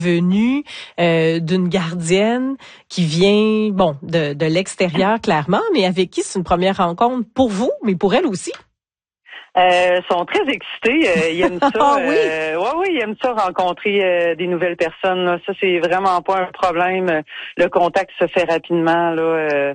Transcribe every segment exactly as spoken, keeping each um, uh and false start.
venue euh, d'une gardienne qui vient, bon, de, de l'extérieur clairement, mais avec qui c'est une première rencontre pour vous, mais pour elle aussi. Euh, sont très excités. Euh, ils aiment ça. Ah oui? Euh, ouais, oui, ils aiment ça rencontrer euh, des nouvelles personnes. Là. Ça, c'est vraiment pas un problème. Le contact se fait rapidement. Là. Euh,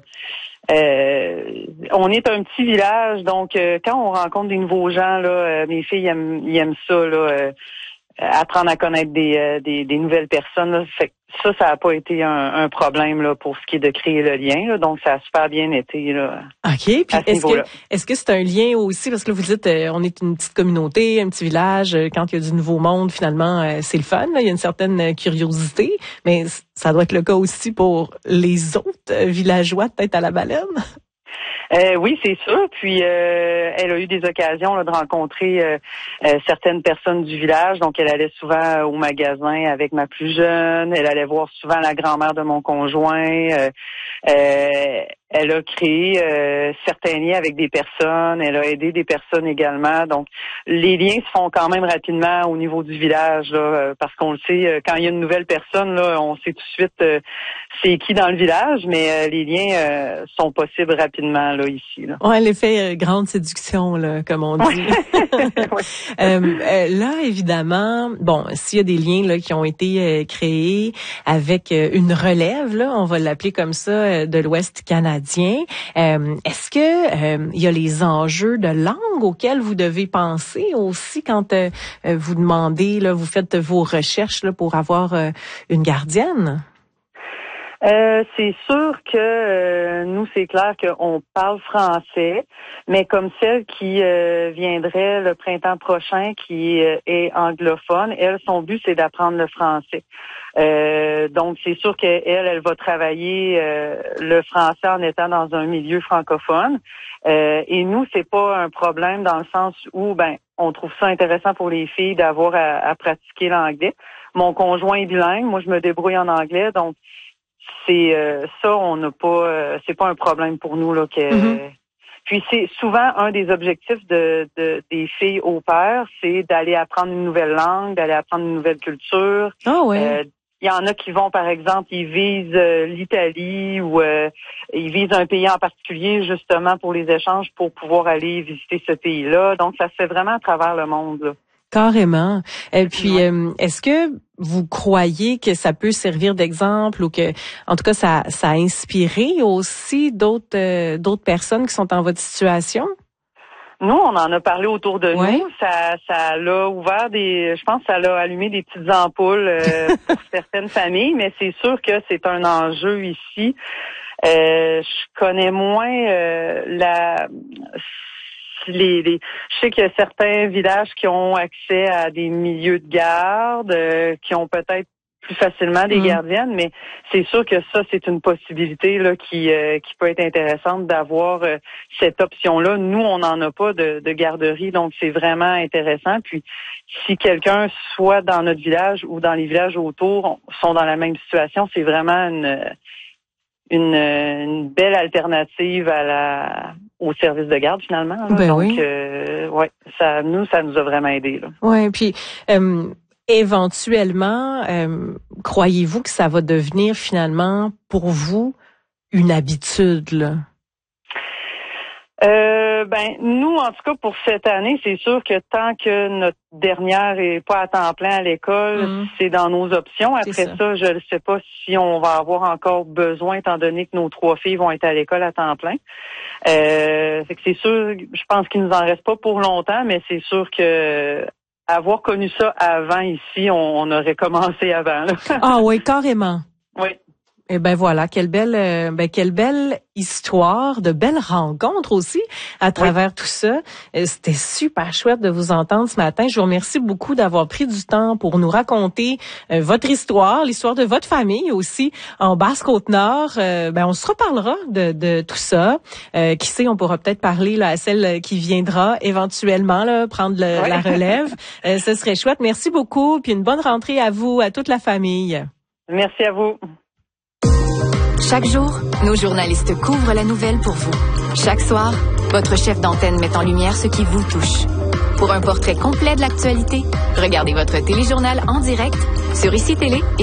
euh, on est un petit village, donc euh, quand on rencontre des nouveaux gens, là, euh, mes filles aiment, ils aiment ça. Là, euh, apprendre à connaître des, euh, des, des nouvelles personnes. Là. Fait que ça, ça n'a pas été un, un problème là, pour ce qui est de créer le lien. Là. Donc, ça a super bien été. Là, OK. Puis est-ce que, est-ce que c'est un lien aussi, parce que là, vous dites, euh, on est une petite communauté, un petit village, euh, quand il y a du nouveau monde, finalement, euh, c'est le fun. Là, il y a une certaine euh, curiosité, mais ça doit être le cas aussi pour les autres euh, villageois, peut-être à la baleine. Euh, oui, c'est sûr. Puis euh, elle a eu des occasions là, de rencontrer euh, euh, certaines personnes du village. Donc, elle allait souvent au magasin avec ma plus jeune. Elle allait voir souvent la grand-mère de mon conjoint. Euh, euh, elle a créé euh, certains liens avec des personnes. Elle a aidé des personnes également. Donc, les liens se font quand même rapidement au niveau du village, là, parce qu'on le sait, quand il y a une nouvelle personne, là, on sait tout de suite euh, c'est qui dans le village, mais euh, les liens euh, sont possibles rapidement là ici. Là. Ouais, l'effet euh, grande séduction, là, comme on dit. Oui. euh, euh, là, évidemment, bon, s'il y a des liens là qui ont été euh, créés avec euh, une relève, là, on va l'appeler comme ça, euh, de l'Ouest canadien. Euh, est-ce que euh, il y a les enjeux de langue auxquels vous devez penser aussi quand euh, vous demandez, là, vous faites vos recherches là, pour avoir euh, une gardienne? Euh, c'est sûr que euh, nous, c'est clair qu'on parle français, mais comme celle qui euh, viendrait le printemps prochain, qui euh, est anglophone, elle, son but, c'est d'apprendre le français. Euh, donc, c'est sûr qu'elle, elle va travailler euh, le français en étant dans un milieu francophone. Euh, et nous, c'est pas un problème dans le sens où, ben, on trouve ça intéressant pour les filles d'avoir à, à pratiquer l'anglais. Mon conjoint est bilingue, moi, je me débrouille en anglais, donc c'est euh, ça, on n'a pas, euh, c'est pas un problème pour nous là. Que, mm-hmm. Puis c'est souvent un des objectifs de, de des filles au pair, c'est d'aller apprendre une nouvelle langue, d'aller apprendre une nouvelle culture. Ah oui. Euh, il y en a qui vont, par exemple, ils visent euh, l'Italie ou euh, ils visent un pays en particulier justement pour les échanges pour pouvoir aller visiter ce pays-là. Donc, ça se fait vraiment à travers le monde, là. Carrément. Et puis, ouais. euh, est-ce que vous croyez que ça peut servir d'exemple ou que, en tout cas, ça, ça a inspiré aussi d'autres, euh, d'autres personnes qui sont en votre situation? Nous, on en a parlé autour de ouais. nous. Ça, ça l'a ouvert des, je pense, que ça l'a allumé des petites ampoules euh, pour certaines familles, mais c'est sûr que c'est un enjeu ici. Euh, je connais moins euh, la. Les, les, je sais qu'il y a certains villages qui ont accès à des milieux de garde, euh, qui ont peut-être plus facilement des mmh. gardiennes, mais c'est sûr que ça, c'est une possibilité là qui euh, qui peut être intéressante d'avoir euh, cette option-là. Nous, on n'en a pas de, de garderie, donc c'est vraiment intéressant. Puis, si quelqu'un, soit dans notre village ou dans les villages autour, sont dans la même situation, c'est vraiment une Une, une belle alternative à la au service de garde finalement. Là. Ben Donc, oui. euh, ouais, ça nous ça nous a vraiment aidé là. Ouais, puis euh, éventuellement, euh, croyez-vous que ça va devenir finalement pour vous une habitude là? Euh, ben nous, en tout cas pour cette année, c'est sûr que tant que notre dernière est pas à temps plein à l'école, mmh. c'est dans nos options. Après ça. ça, je ne sais pas si on va avoir encore besoin, étant donné que nos trois filles vont être à l'école à temps plein. Euh, fait que c'est sûr, je pense qu'il nous en reste pas pour longtemps, mais c'est sûr que avoir connu ça avant ici, on, on aurait commencé avant. Là. Ah oui, carrément. Oui. Eh ben voilà, quelle belle, euh, ben quelle belle histoire, de belles rencontres aussi à travers oui. tout ça. C'était super chouette de vous entendre ce matin. Je vous remercie beaucoup d'avoir pris du temps pour nous raconter euh, votre histoire, l'histoire de votre famille aussi en Basse-Côte-Nord. Euh, ben on se reparlera de, de tout ça. Euh, qui sait, on pourra peut-être parler là à celle qui viendra éventuellement là prendre le, oui. la relève. Euh, ce serait chouette. Merci beaucoup, puis une bonne rentrée à vous, à toute la famille. Merci à vous. Chaque jour, nos journalistes couvrent la nouvelle pour vous. Chaque soir, votre chef d'antenne met en lumière ce qui vous touche. Pour un portrait complet de l'actualité, regardez votre téléjournal en direct sur ICI Télé et